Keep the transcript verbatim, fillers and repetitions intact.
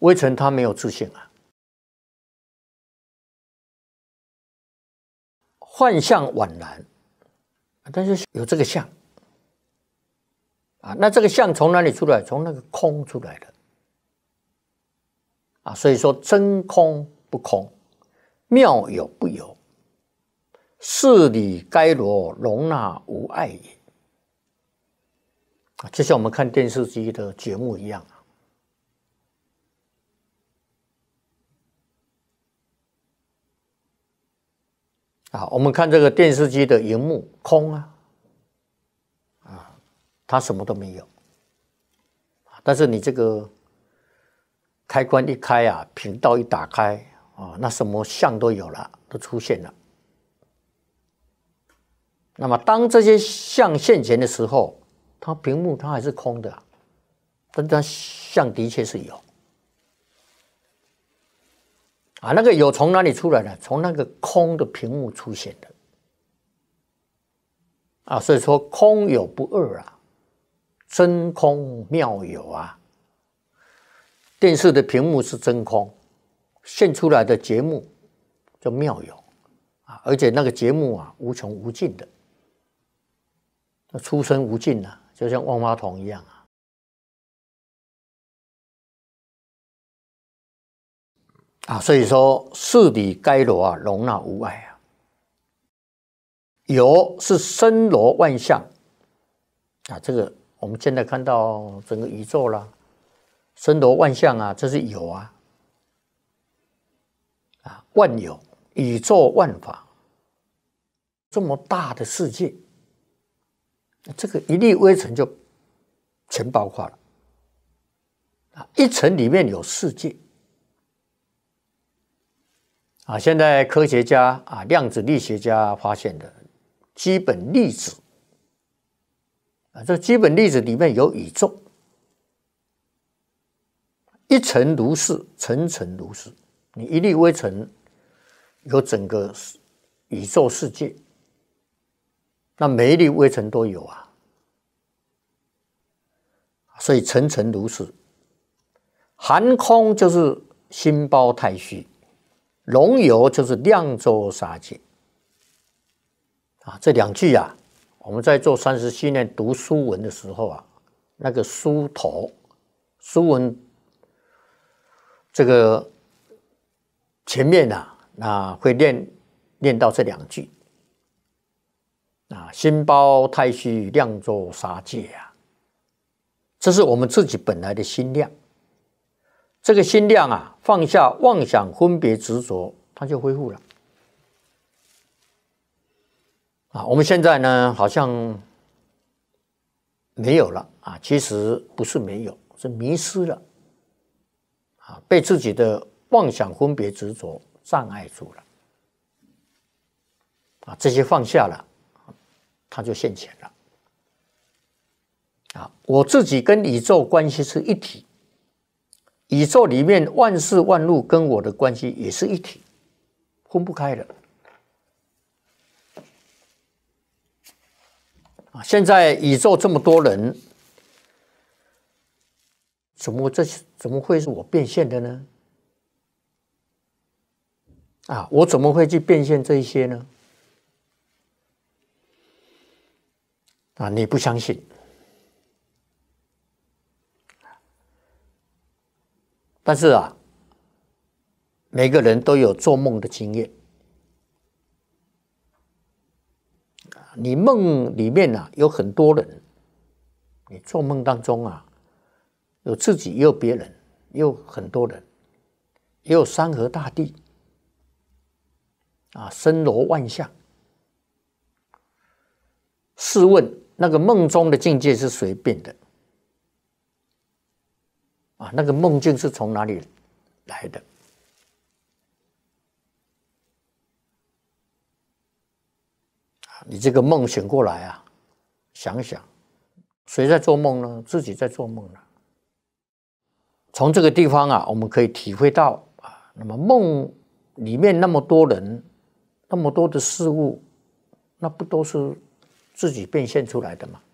微尘它没有自性啊，幻象宛然，但是有这个相啊，那这个相从哪里出来？从那个空出来的啊，所以说真空不空，妙有不有，事理该罗，容纳无碍也。啊，就像我们看电视机的节目一样。啊，我们看这个电视机的荧幕空啊，啊，它什么都没有，但是你这个开关一开啊，频道一打开啊，那什么像都有了，都出现了。那么当这些像现前的时候，它屏幕它还是空的，但它像的确是有。啊，那个有从哪里出来的？从那个空的屏幕出现的。啊，所以说空有不二啊，真空妙有啊。电视的屏幕是真空，现出来的节目叫妙有啊，而且那个节目啊无穷无尽的，那出生无尽啊，就像万花筒一样啊。啊，所以说事理该罗啊，容纳无碍啊。有是森罗万象啊，这个我们现在看到整个宇宙啦，森罗万象啊，这是有啊，啊万有，宇宙万法，这么大的世界，这个一粒微尘就全包括了啊，一尘里面有世界。啊，现在科学家啊，量子力学家发现的基本粒子啊，这基本粒子里面有宇宙，一尘如是，层层如是。你一粒微尘有整个宇宙世界，那每一粒微尘都有啊，所以层层如是。含空就是心包太虚。容有就是量周杀界啊，这两句啊，我们在做三十七年读书文的时候啊，那个书头书文这个前面啊，那会念念到这两句啊，心包太虚，量周杀界啊，这是我们自己本来的心量。这个心量啊，放下妄想、分别、执着，它就恢复了。啊，我们现在呢，好像没有了啊，其实不是没有，是迷失了。啊，被自己的妄想、分别、执着障碍住了。啊，这些放下了，它就现前了。啊，我自己跟宇宙关系是一体。宇宙里面万事万物跟我的关系也是一体，分不开的。啊，现在宇宙这么多人，怎么这怎么会是我变现的呢？啊，我怎么会去变现这一些呢？啊，你不相信。但是啊，每个人都有做梦的经验。你梦里面啊有很多人，你做梦当中啊，有自己，也有别人，也有很多人，也有山河大地，啊，森罗万象。试问那个梦中的境界是谁变的？啊，那个梦境是从哪里来的？你这个梦醒过来啊，想想，谁在做梦呢？自己在做梦呢。从这个地方啊，我们可以体会到啊，那么梦里面那么多人，那么多的事物，那不都是自己变现出来的吗？